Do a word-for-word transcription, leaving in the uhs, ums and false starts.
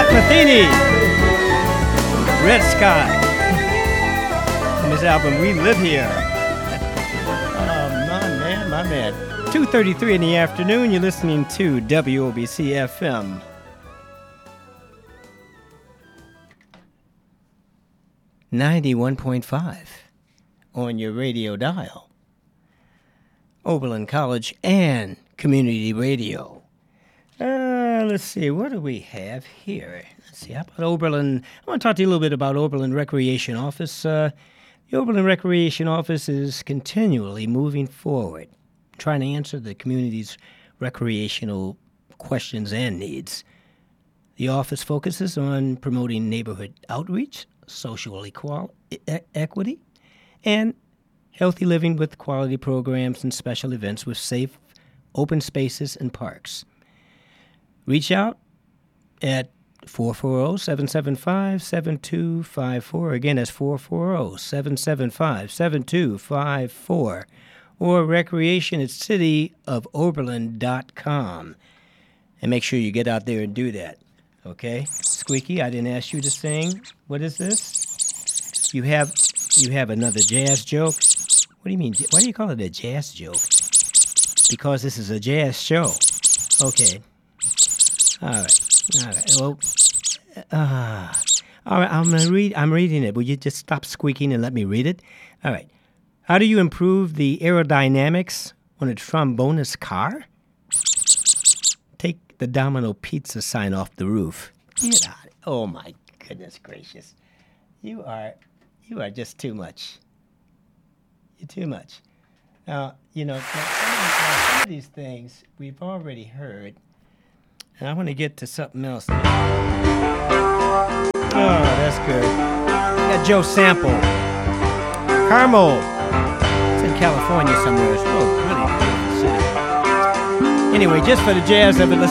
Pat Metheny, Red Sky. On his album, We Live Here. Oh, my man, my man. two thirty-three in the afternoon, you're listening to W O B C F M. ninety-one point five on your radio dial. Oberlin College and Community Radio. Uh, let's see, what do we have here? Let's see, how about Oberlin? I want to talk to you a little bit about Oberlin Recreation Office. Uh, the Oberlin Recreation Office is continually moving forward, trying to answer the community's recreational questions and needs. The office focuses on promoting neighborhood outreach, social equal- e- equity, and healthy living with quality programs and special events with safe, open spaces and parks. Reach out at four four zero, seven seven five, seven two five four. Again, that's four four zero, seven seven five, seven two five four. Or recreation at city of oberlin dot com. And make sure you get out there and do that. Okay? Squeaky, I didn't ask you to sing. What is this? You have you have another jazz joke? What do you mean? Why do you call it a jazz joke? Because this is a jazz show. Okay. All right. All right. Well, uh, all right. I'm gonna read. I'm reading it. Will you just stop squeaking and let me read it? All right. How do you improve the aerodynamics on a trombonist car? Take the Domino Pizza sign off the roof. Get out. Oh my goodness gracious. You are, you are just too much. You're too much. Now, you know, some of, some of these things we've already heard. And I want to get to something else. Oh, that's good. Got Joe Sample. Carmel. It's in California somewhere. It's oh, really beautiful city. Anyway, just for the jazz of it, let's